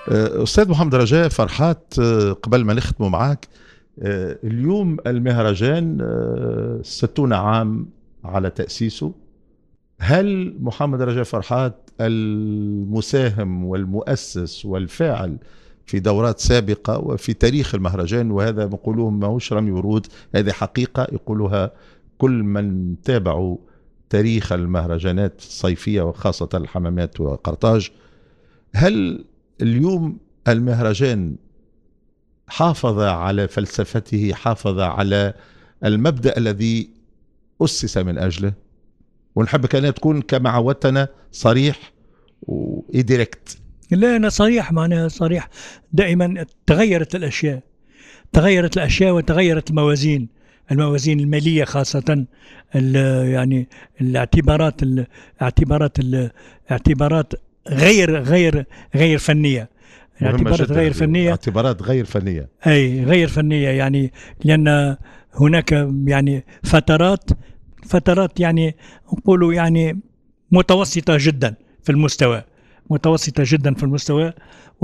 أستاذ محمد رجاء فرحات، قبل ما نختم معك، اليوم المهرجان 60 عام على تأسيسه. هل محمد رجاء فرحات المساهم والمؤسس والفاعل في دورات سابقة وفي تاريخ المهرجان، وهذا يقولوه ماهوش رمي ورود، هذه حقيقة يقولها كل من تابعوا تاريخ المهرجانات الصيفية وخاصة الحمامات وقرطاج، هل اليوم المهرجان حافظ على فلسفته، حافظ على المبدأ الذي أسس من أجله؟ ونحب كأنها تكون كما عودتنا صريح وإيديركت. لا، أنا صريح، معناها صريح دائما. تغيرت الأشياء وتغيرت الموازين المالية خاصة، يعني الاعتبارات غير فنية. اعتبارات غير فنية. أي غير فنية، يعني لأن هناك يعني فترات يعني نقولوا يعني متوسطة جدا في المستوى،